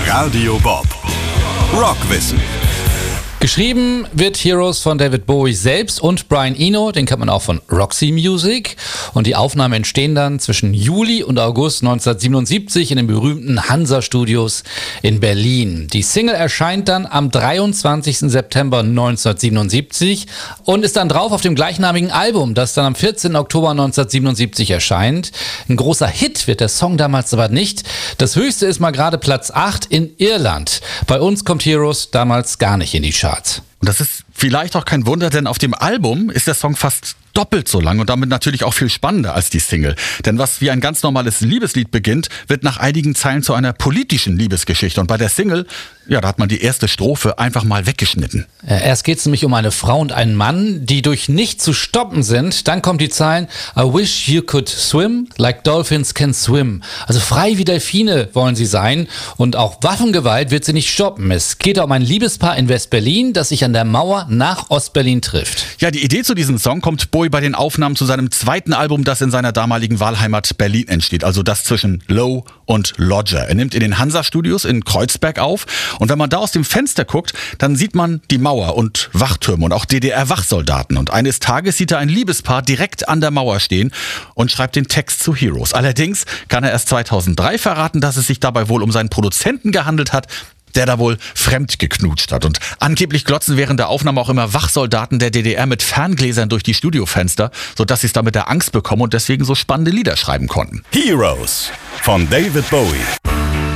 Radio Bob. Rockwissen. Geschrieben wird Heroes von David Bowie selbst und Brian Eno, den kennt man auch von Roxy Music. Und die Aufnahmen entstehen dann zwischen Juli und August 1977 in den berühmten Hansa-Studios in Berlin. Die Single erscheint dann am 23. September 1977 und ist dann drauf auf dem gleichnamigen Album, das dann am 14. Oktober 1977 erscheint. Ein großer Hit wird der Song damals aber nicht. Das höchste ist mal gerade Platz 8 in Irland. Bei uns kommt Heroes damals gar nicht in die Charts. Und das ist vielleicht auch kein Wunder, denn auf dem Album ist der Song fast doppelt so lang und damit natürlich auch viel spannender als die Single. Denn was wie ein ganz normales Liebeslied beginnt, wird nach einigen Zeilen zu einer politischen Liebesgeschichte. Und bei der Single, ja, da hat man die erste Strophe einfach mal weggeschnitten. Erst geht es nämlich um eine Frau und einen Mann, die durch nicht zu stoppen sind. Dann kommt die Zeilen I wish you could swim like dolphins can swim. Also frei wie Delfine wollen sie sein. Und auch Waffengewalt wird sie nicht stoppen. Es geht um ein Liebespaar in West-Berlin, das sich an der Mauer nach Ostberlin trifft. Ja, die Idee zu diesem Song kommt Bowie bei den Aufnahmen zu seinem zweiten Album, das in seiner damaligen Wahlheimat Berlin entsteht. Also das zwischen Low und Lodger. Er nimmt in den Hansa-Studios in Kreuzberg auf. Und wenn man da aus dem Fenster guckt, dann sieht man die Mauer und Wachtürme und auch DDR-Wachsoldaten. Und eines Tages sieht er ein Liebespaar direkt an der Mauer stehen und schreibt den Text zu Heroes. Allerdings kann er erst 2003 verraten, dass es sich dabei wohl um seinen Produzenten gehandelt hat, der da wohl fremd geknutscht hat. Und angeblich glotzen während der Aufnahme auch immer Wachsoldaten der DDR mit Ferngläsern durch die Studiofenster, sodass sie es damit der Angst bekommen und deswegen so spannende Lieder schreiben konnten. Heroes von David Bowie.